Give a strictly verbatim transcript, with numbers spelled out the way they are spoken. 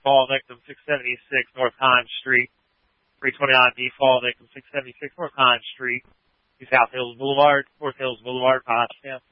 fall victim six seventy-six North Hines Street. three twenty-nine D fall victim six seventy-six North Hines Street. South Hills Boulevard, North Hills Boulevard, Potsdam.